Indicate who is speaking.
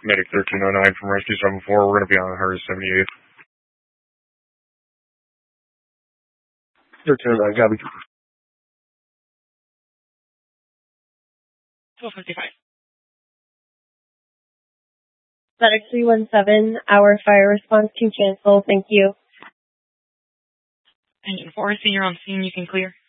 Speaker 1: Medic 1309 from Rescue 74. We're going to be on her 78th. 1309, copy.
Speaker 2: 1255.
Speaker 3: Medic 317, our fire response to cancel. Thank you.
Speaker 2: Engine 4, senior on scene, you can clear.